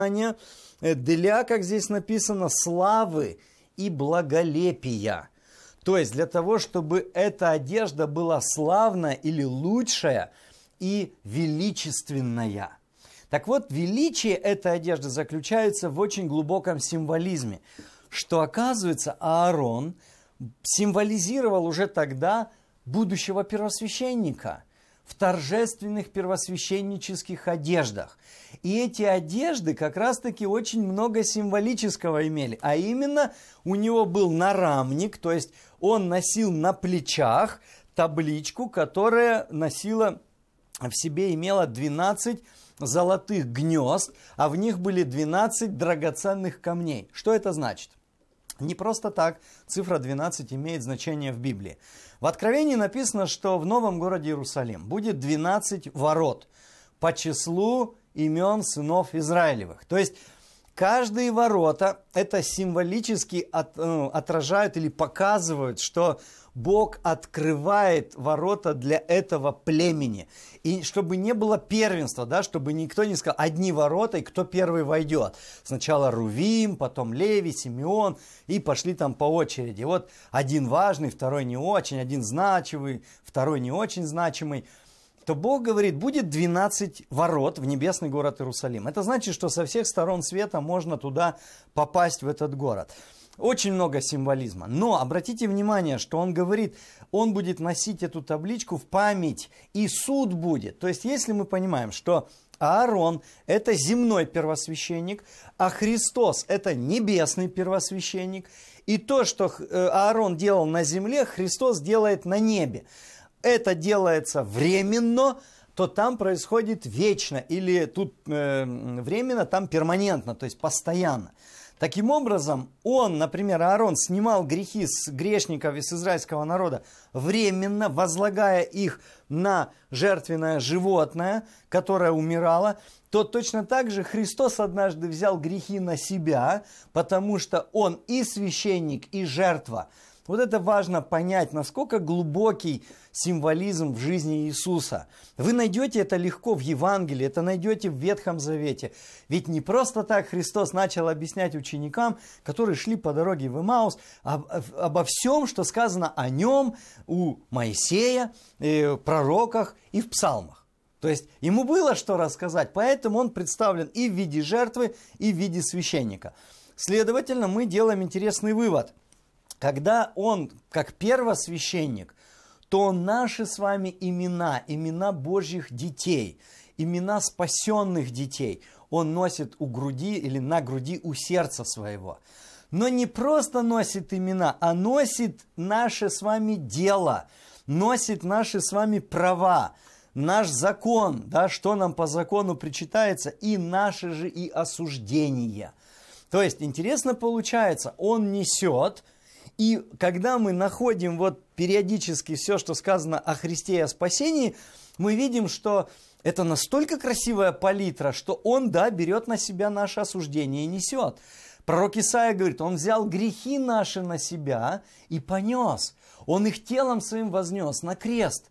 для, как здесь написано, славы и благолепия. То есть для того, чтобы эта одежда была славная или лучшая и величественная. Так вот, величие этой одежды заключается в очень глубоком символизме, что, оказывается, Аарон символизировал уже тогда будущего первосвященника в торжественных первосвященнических одеждах. И эти одежды как раз-таки очень много символического имели. А именно, у него был нарамник, то есть он носил на плечах табличку, которая носила в себе, имела 12 золотых гнезд, а в них были 12 драгоценных камней. Что это значит? Не просто так цифра 12 имеет значение в Библии. В Откровении написано, что в новом городе Иерусалим будет 12 ворот по числу имен сынов Израилевых. То есть каждые ворота это символически отражают или показывают, что Бог открывает ворота для этого племени. И чтобы не было первенства, да, чтобы никто не сказал, одни ворота, и кто первый войдет. Сначала Рувим, потом Леви, Симеон, и пошли там по очереди. Вот один важный, второй не очень, один значимый, второй не очень значимый. То Бог говорит, будет 12 ворот в небесный город Иерусалим. Это значит, что со всех сторон света можно туда попасть, в этот город. Очень много символизма. Но обратите внимание, что он говорит, он будет носить эту табличку в память, и суд будет. То есть, если мы понимаем, что Аарон – это земной первосвященник, а Христос – это небесный первосвященник, и то, что Аарон делал на земле, Христос делает на небе. Это делается временно, то там происходит вечно, или тут временно, там перманентно, то есть постоянно. Таким образом, он, например, Аарон, снимал грехи с грешников из израильского народа временно, возлагая их на жертвенное животное, которое умирало, то точно так же Христос однажды взял грехи на себя, потому что он и священник, и жертва. Вот это важно понять, насколько глубокий символизм в жизни Иисуса. Вы найдете это легко в Евангелии, это найдете в Ветхом Завете. Ведь не просто так Христос начал объяснять ученикам, которые шли по дороге в Эмаус, обо всем, что сказано о нем у Моисея, в пророках и в псалмах. То есть ему было что рассказать, поэтому он представлен и в виде жертвы, и в виде священника. Следовательно, мы делаем интересный вывод. Когда он, как первосвященник, то наши с вами имена, имена Божьих детей, имена спасенных детей, он носит у груди или на груди у сердца своего. Но не просто носит имена, а носит наше с вами дело, носит наши с вами права, наш закон, да, что нам по закону причитается, и наши же и осуждения. То есть, интересно получается, он несет. И когда мы находим вот периодически все, что сказано о Христе и о спасении, мы видим, что это настолько красивая палитра, что он, да, берет на себя наше осуждение и несет. Пророк Исаия говорит, он взял грехи наши на себя и понес. Он их телом своим вознес на крест.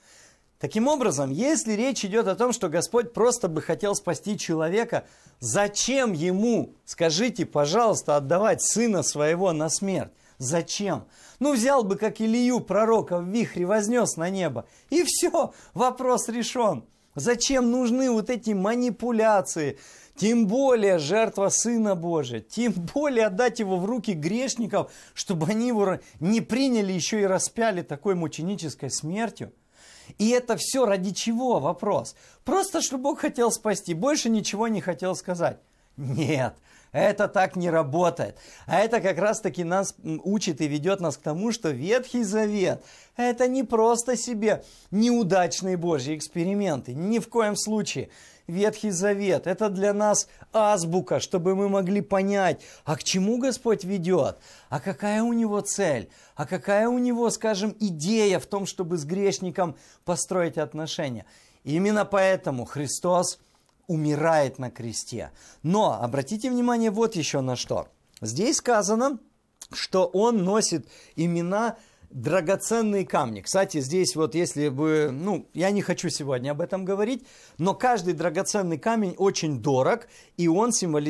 Таким образом, если речь идет о том, что Господь просто бы хотел спасти человека, зачем ему, скажите, пожалуйста, отдавать сына своего на смерть? Зачем? Ну, взял бы, как Илию, пророка, в вихре вознес на небо. И все, вопрос решен. Зачем нужны вот эти манипуляции? Тем более жертва Сына Божия. Тем более отдать его в руки грешников, чтобы они его не приняли еще и распяли такой мученической смертью. И это все ради чего? Вопрос. Просто, что Бог хотел спасти. Больше ничего не хотел сказать. Нет. Это так не работает. А это как раз-таки нас учит и ведет нас к тому, что Ветхий Завет – это не просто себе неудачные Божьи эксперименты. Ни в коем случае. Ветхий Завет – это для нас азбука, чтобы мы могли понять, а к чему Господь ведет, а какая у Него цель, а какая у Него, скажем, идея в том, чтобы с грешником построить отношения. И именно поэтому Христос умирает на кресте. Но обратите внимание вот еще на что. Здесь сказано, что он носит имена драгоценные камни. Кстати, здесь вот если бы, я не хочу сегодня об этом говорить, но каждый драгоценный камень очень дорог, и он символизирует